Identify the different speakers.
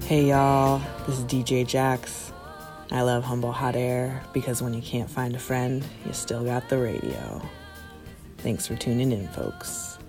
Speaker 1: Hey y'all, this is DJ Jax. I love Humble Hot Air because when you can't find a friend, you still got the radio. Thanks for tuning in, folks.